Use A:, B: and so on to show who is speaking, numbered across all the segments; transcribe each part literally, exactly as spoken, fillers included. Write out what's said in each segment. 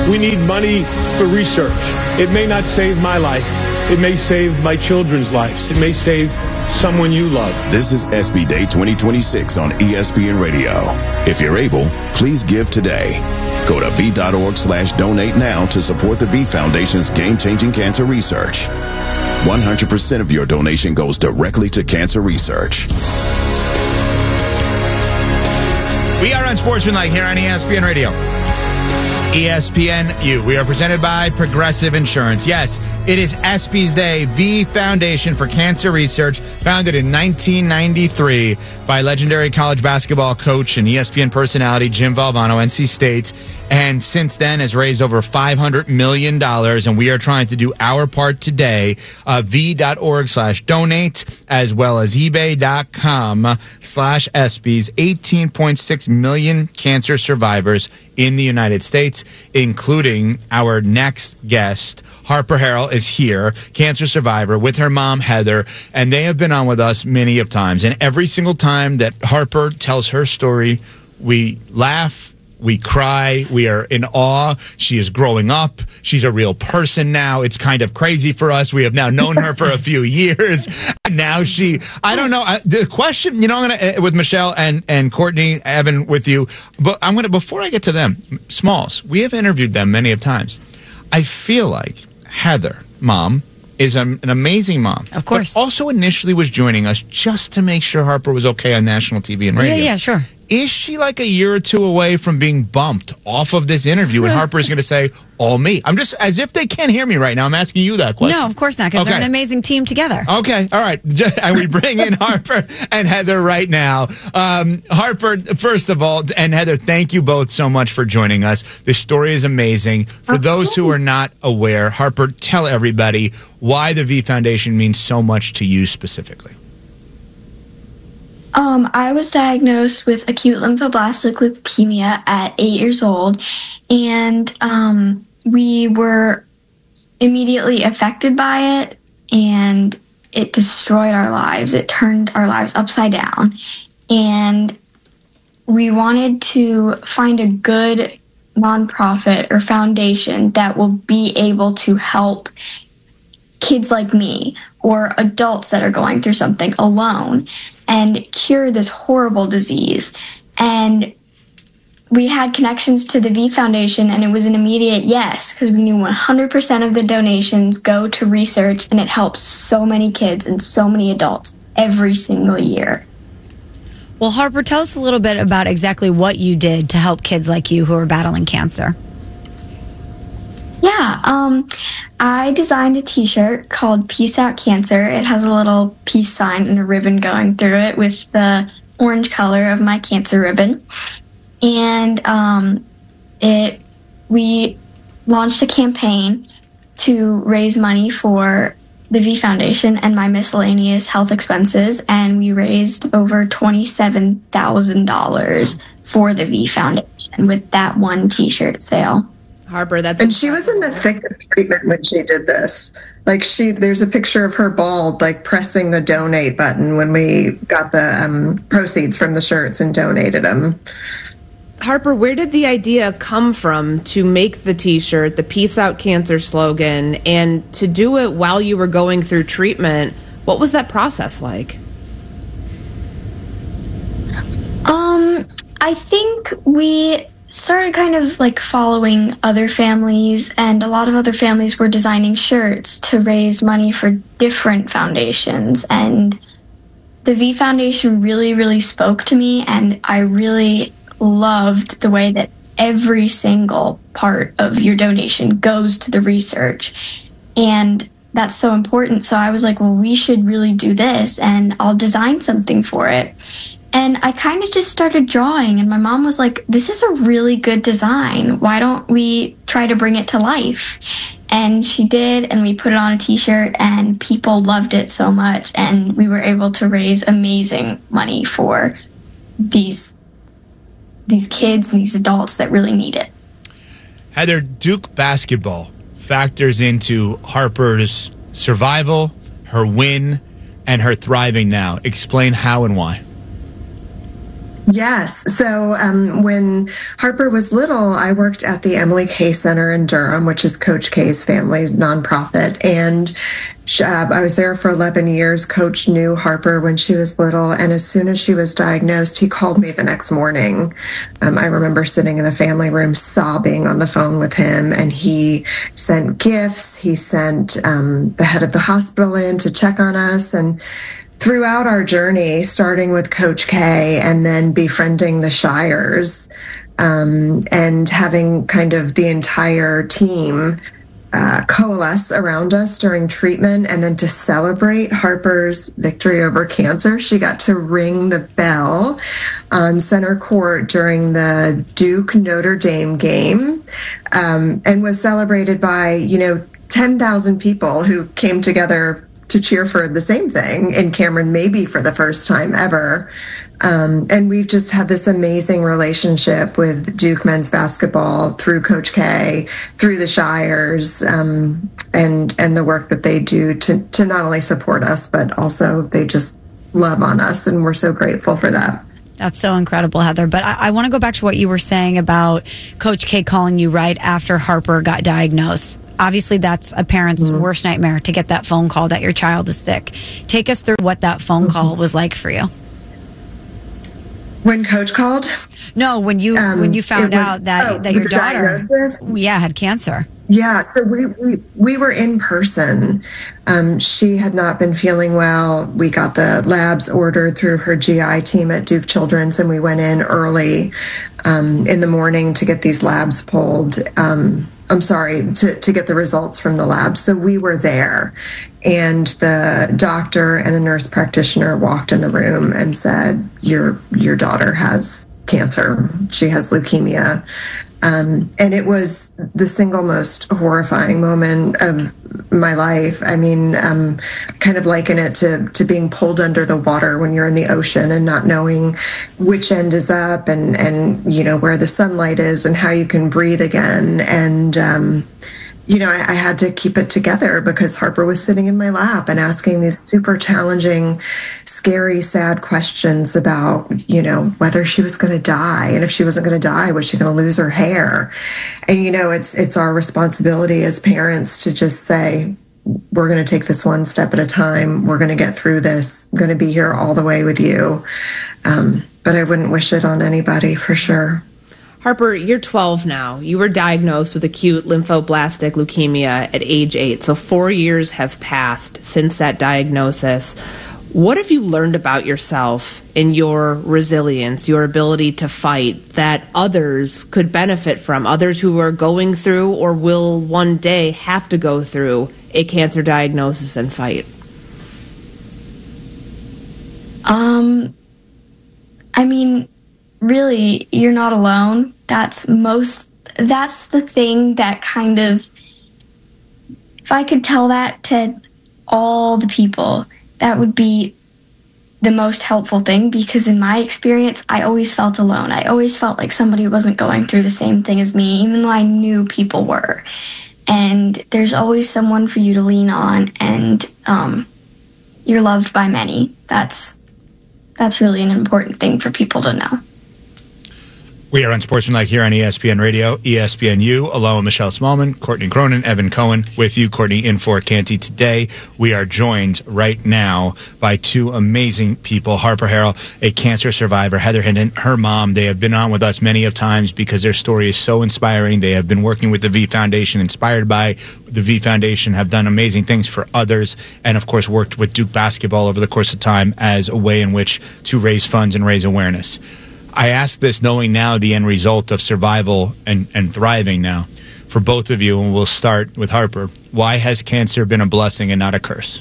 A: We need money for research. It may not save my life. It may save my children's lives. It may save someone you love.
B: This is S B Day twenty twenty-six on E S P N Radio. If you're able, please give today. Go to V.org slash donate now to support the V Foundation's game-changing cancer research. one hundred percent of your donation goes directly to cancer research.
C: We are on Sportsmanlike here on E S P N Radio. E S P N U. We are presented by Progressive Insurance. Yes, it is ESPY's Day, V Foundation for Cancer Research, founded in nineteen ninety-three by legendary college basketball coach and E S P N personality Jim Valvano, N C State, and since then has raised over five hundred million dollars, and we are trying to do our part today. Uh, V.org slash donate, as well as eBay.com slash ESPYs. eighteen point six million cancer survivors in the United States, including our next guest. Harper Harrell is here, cancer survivor, with her mom, Heather, and they have been on with us many of times. And every single time that Harper tells her story, we laugh, we cry, we are in awe. She is growing up. She's a real person now. It's kind of crazy for us. We have now known her for a few years. And now she, I don't know. I, the question, you know, I'm going to, with Michelle and, and Courtney, Evan, with you, but I'm going to, before I get to them, Smalls, we have interviewed them many of times. I feel like Heather, mom, is a, an amazing mom.
D: Of course.
C: But also initially was joining us just to make sure Harper was okay on national T V and radio.
D: Yeah, yeah, sure.
C: Is she like a year or two away from being bumped off of this interview and Harper is going to say, all me? I'm just, as if they can't hear me right now, I'm asking you that question.
D: No, of course not, because
C: okay.
D: they're an amazing team together.
C: Okay, all right. And we bring in Harper and Heather right now. Um, Harper, first of all, and Heather, thank you both so much for joining us. This story is amazing. For those who are not aware, Harper, tell everybody why the V Foundation means so much to you specifically.
E: Um, I was diagnosed with acute lymphoblastic leukemia at eight years old, and um, we were immediately affected by it, and it destroyed our lives. It turned our lives upside down, and we wanted to find a good nonprofit or foundation that will be able to help kids like me or adults that are going through something alone and cure this horrible disease. And we had connections to the V Foundation, and it was an immediate yes, because we knew one hundred percent of the donations go to research, and it helps so many kids and so many adults every single year.
D: Well, Harper, tell us a little bit about exactly what you did to help kids like you who are battling cancer.
E: Yeah, um, I designed a t-shirt called Peace Out Cancer. It has a little peace sign and a ribbon going through it with the orange color of my cancer ribbon. And um, it we launched a campaign to raise money for the V Foundation and my miscellaneous health expenses, and we raised over twenty-seven thousand dollars for the V Foundation with that one t-shirt sale.
F: Harper, that's
G: and she was in the thick of treatment when she did this. Like she, there's a picture of her bald, like pressing the donate button when we got the um, proceeds from the shirts and donated them.
F: Harper, where did the idea come from to make the t-shirt, the Peace Out Cancer slogan, and to do it while you were going through treatment? What was that process like?
E: Um, I think we started kind of like following other families, and a lot of other families were designing shirts to raise money for different foundations, and the V Foundation really, really spoke to me, and I really loved the way that every single part of your donation goes to the research, and that's so important. So I was like, well, we should really do this, and I'll design something for it. And I kind of just started drawing, and my mom was like, this is a really good design. Why don't we try to bring it to life? And she did, and we put it on a t-shirt, and people loved it so much, and we were able to raise amazing money for these, these kids and these adults that really need it.
C: Heather, Duke basketball factors into Harper's survival, her win, and her thriving now. Explain how and why.
G: Yes. So um, when Harper was little, I worked at the Emily Kay Center in Durham, which is Coach K's family nonprofit. And uh, I was there for eleven years. Coach knew Harper when she was little. And as soon as she was diagnosed, he called me the next morning. Um, I remember sitting in a family room sobbing on the phone with him. And he sent gifts. He sent um, the head of the hospital in to check on us. And throughout our journey, starting with Coach K and then befriending the Shires, um, and having kind of the entire team uh, coalesce around us during treatment, and then to celebrate Harper's victory over cancer, she got to ring the bell on center court during the Duke Notre Dame game, um, and was celebrated by, you know, ten thousand people who came together to cheer for the same thing in Cameron, maybe for the first time ever. Um, and we've just had this amazing relationship with Duke men's basketball through Coach K, through the Shires, um, and and the work that they do to, to not only support us, but also they just love on us. And we're so grateful for that.
D: That's so incredible, Heather. But I, I want to go back to what you were saying about Coach K calling you right after Harper got diagnosed. Obviously, that's a parent's mm-hmm. worst nightmare, to get that phone call that your child is sick. Take us through what that phone mm-hmm. call was like for you.
G: When Coach called?
D: No, when you um, when you found was, out that,
G: oh,
D: that your daughter
G: diagnosis?
D: yeah, had cancer.
G: Yeah, so we, we, we were in person. Um, she had not been feeling well. We got the labs ordered through her G I team at Duke Children's, and we went in early um, in the morning to get these labs pulled. Um, I'm sorry, to, to get the results from the lab. So we were there, and the doctor and a nurse practitioner walked in the room and said, your your daughter has cancer. She has leukemia. Um, and it was the single most horrifying moment of my life. I mean, um, kind of liken it to, to being pulled under the water when you're in the ocean and not knowing which end is up, and, and you know, where the sunlight is and how you can breathe again. And, um, you know, I, I had to keep it together because Harper was sitting in my lap and asking these super challenging, scary, sad questions about, you know, whether she was going to die. And if she wasn't going to die, was she going to lose her hair? And, you know, it's it's our responsibility as parents to just say, we're going to take this one step at a time. We're going to get through this. I'm going to be here all the way with you. Um, but I wouldn't wish it on anybody, for sure.
F: Harper, you're twelve now. You were diagnosed with acute lymphoblastic leukemia at age eight. So four years have passed since that diagnosis. What have you learned about yourself and your resilience, your ability to fight, that others could benefit from, others who are going through or will one day have to go through a cancer diagnosis and fight?
E: Um, I mean, really, you're not alone. That's most, that's the thing that kind of, if I could tell that to all the people, that would be the most helpful thing, because in my experience, I always felt alone. I always felt like somebody wasn't going through the same thing as me, even though I knew people were. And there's always someone for you to lean on, and um, you're loved by many. That's, that's really an important thing for people to know.
C: We are Unsportsmanlike here on E S P N Radio, E S P N U, along with Michelle Smallman, Courtney Cronin, Evan Cohen, with you, Courtney, in for Canty. Today, we are joined right now by two amazing people. Harper Harrell, a cancer survivor, Heather Hinton, her mom. They have been on with us many of times because their story is so inspiring. They have been working with the V Foundation, inspired by the V Foundation, have done amazing things for others, and of course worked with Duke basketball over the course of time as a way in which to raise funds and raise awareness. I ask this knowing now the end result of survival and, and thriving now for both of you, and we'll start with Harper. Why has cancer been a blessing and not a curse?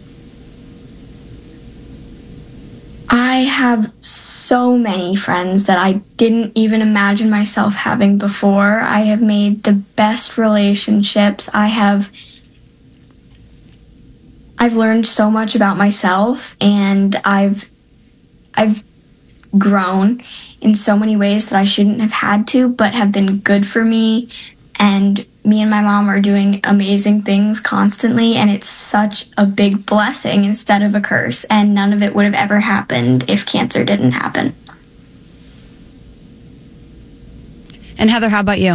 E: I have so many friends that I didn't even imagine myself having before. I have made the best relationships. I have I've learned so much about myself, and I've I've grown in so many ways that I shouldn't have had to, but have been good for me. And me and my mom are doing amazing things constantly, and it's such a big blessing instead of a curse. And none of it would have ever happened if cancer didn't happen.
D: And Heather, how about you?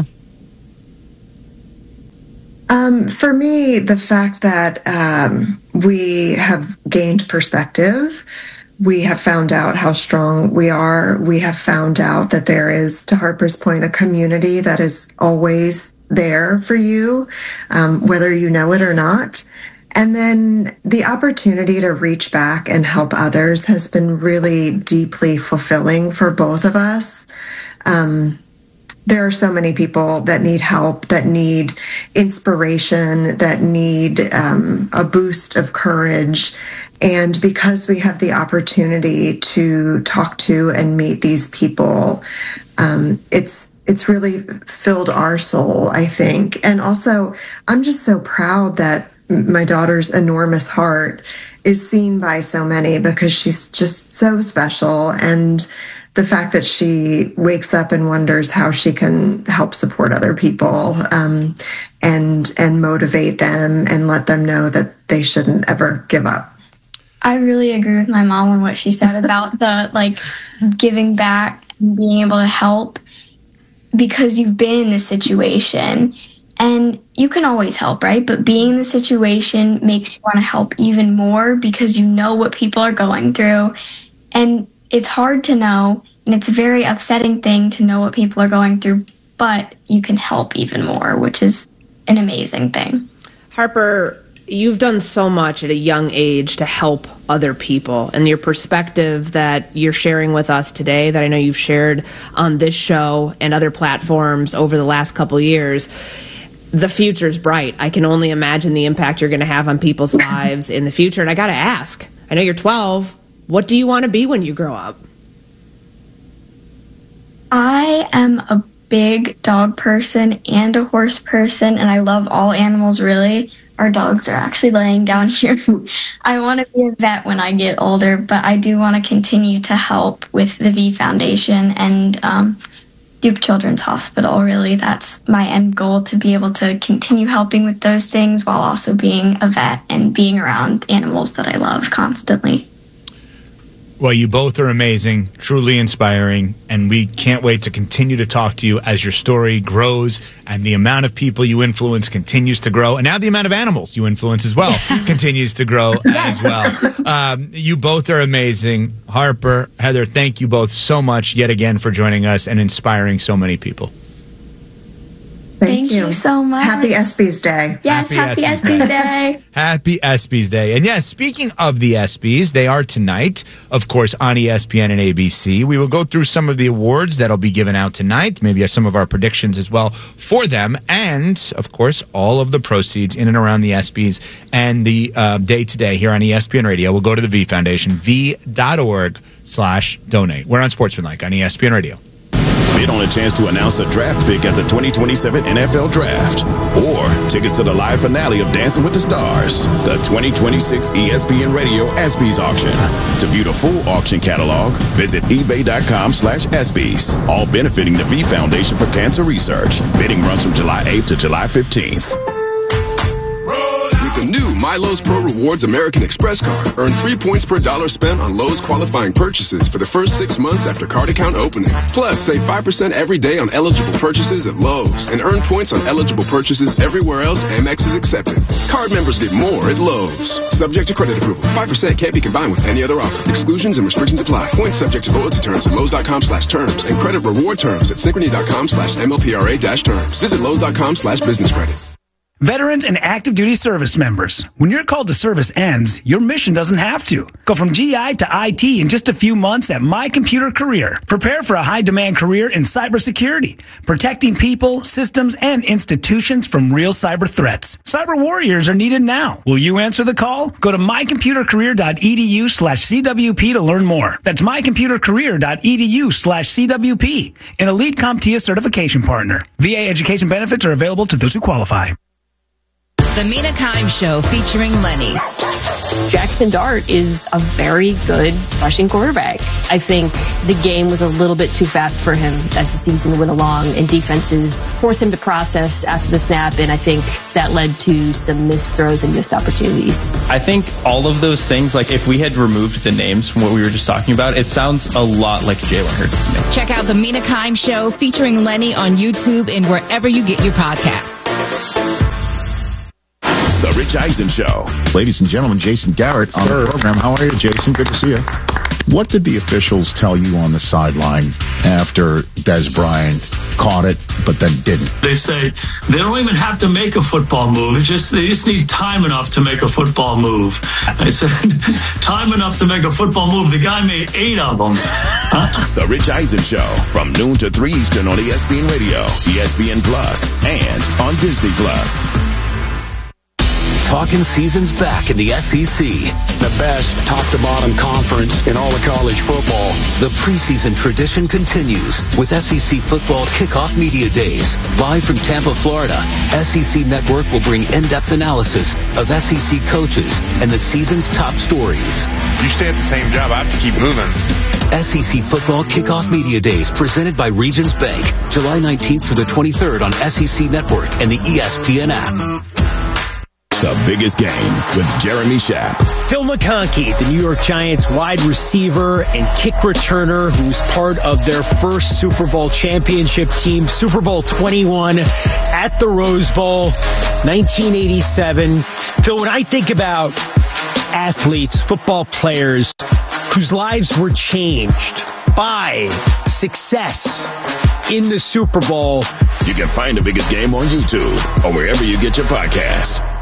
G: Um, for me, the fact that um, we have gained perspective, we have found out how strong we are. We have found out that there is, to Harper's point, a community that is always there for you, um, whether you know it or not. And then the opportunity to reach back and help others has been really deeply fulfilling for both of us. Um, there are so many people that need help, that need inspiration, that need um, a boost of courage. And because we have the opportunity to talk to and meet these people, um, it's it's really filled our soul, I think. And also, I'm just so proud that my daughter's enormous heart is seen by so many, because she's just so special. And the fact that she wakes up and wonders how she can help support other people, um, and and motivate them and let them know that they shouldn't ever give up.
E: I really agree with my mom on what she said about the like giving back and being able to help, because you've been in this situation and you can always help, right? But being in the situation makes you want to help even more, because you know what people are going through. And it's hard to know, and it's a very upsetting thing to know what people are going through, but you can help even more, which is an amazing thing.
F: Harper, you've done so much at a young age to help other people, and your perspective that you're sharing with us today, that I know you've shared on this show and other platforms over the last couple years, the future's bright. I can only imagine the impact you're going to have on people's lives in the future. And I got to ask, I know you're twelve. What do you want to be when you grow up?
E: I am a big dog person and a horse person, and I love all animals, really. Our dogs are actually laying down here. I want to be a vet when I get older, but I do want to continue to help with the V Foundation and um, Duke Children's Hospital. Really, that's my end goal, to be able to continue helping with those things while also being a vet and being around animals that I love constantly.
C: Well, you both are amazing, truly inspiring, and we can't wait to continue to talk to you as your story grows and the amount of people you influence continues to grow. And now the amount of animals you influence as well continues to grow as well. Um, you both are amazing. Harper, Heather, thank you both so much yet again for joining us and inspiring so many people.
G: Thank,
E: Thank
G: you.
E: you so much.
G: Happy ESPYs Day.
E: Yes, happy, happy ESPYs Day. Day.
C: Happy ESPYs Day. And yes, speaking of the ESPYs, they are tonight, of course, on E S P N and A B C. We will go through some of the awards that'll be given out tonight, maybe some of our predictions as well for them, and, of course, all of the proceeds in and around the ESPYs and the uh, day today here on E S P N Radio will go to the V Foundation, v.org slash donate. We're on Sportsmanlike on E S P N Radio.
B: Bid on a chance to announce a draft pick at the twenty twenty-seven N F L Draft, or tickets to the live finale of Dancing with the Stars, the twenty twenty-six E S P N Radio ESPYs auction. To view the full auction catalog, visit ebay.com slash ESPYs, all benefiting the V Foundation for Cancer Research. Bidding runs from July eighth to July fifteenth.
H: The new My Lowe's Pro Rewards American Express card. Earn three points per dollar spent on Lowe's qualifying purchases for the first six months after card account opening. Plus, save five percent every day on eligible purchases at Lowe's and earn points on eligible purchases everywhere else Amex is accepted. Card members get more at Lowe's. Subject to credit approval. five percent can't be combined with any other offer. Exclusions and restrictions apply. Points subject to loyalty terms at Lowe's.com slash terms and credit reward terms at Synchrony.com slash MLPRA dash terms. Visit Lowe's.com slash business credit.
I: Veterans and active duty service members, when your call to service ends, your mission doesn't have to. Go from G I to I T in just a few months at My Computer Career. Prepare for a high-demand career in cybersecurity, protecting people, systems, and institutions from real cyber threats. Cyber warriors are needed now. Will you answer the call? Go to mycomputercareer.edu slash CWP to learn more. That's mycomputercareer.edu slash CWP, an elite CompTIA certification partner. V A education benefits are available to those who qualify.
J: The Mina Kimes Show featuring Lenny. Jackson Dart is a very good rushing quarterback. I think the game was a little bit too fast for him as the season went along, and defenses forced him to process after the snap, and I think that led to some missed throws and missed opportunities.
K: I think all of those things, like if we had removed the names from what we were just talking about, it sounds a lot like Jalen Hurts to me.
L: Check out the Mina Kimes Show featuring Lenny on YouTube and wherever you get your podcasts.
B: The Rich Eisen Show.
M: Ladies and gentlemen, Jason Garrett on the program. How are you, Jason? Good to see you. What did the officials tell you on the sideline after Des Bryant caught it, but then didn't?
N: They say they don't even have to make a football move. It's just they just need time enough to make a football move. I said, time enough to make a football move. The guy made eight of them. Huh?
B: The Rich Eisen Show from noon to three Eastern on E S P N Radio, E S P N Plus, and on Disney Plus.
O: Talking season's back in the S E C.
P: The best top-to-bottom conference in all of college football.
O: The preseason tradition continues with S E C Football Kickoff Media Days. Live from Tampa, Florida, S E C Network will bring in-depth analysis of S E C coaches and the season's top stories.
Q: You stay at the same job, I have to keep moving.
O: S E C Football Kickoff Media Days presented by Regions Bank. July nineteenth through the twenty-third on S E C Network and the E S P N app.
B: The Biggest Game with Jeremy Schaap.
R: Phil McConkey, the New York Giants wide receiver and kick returner, who's part of their first Super Bowl championship team, Super Bowl twenty-one at the Rose Bowl, nineteen eighty-seven. Phil, when I think about athletes, football players whose lives were changed by success in the Super Bowl,
B: you can find The Biggest Game on YouTube or wherever you get your podcasts.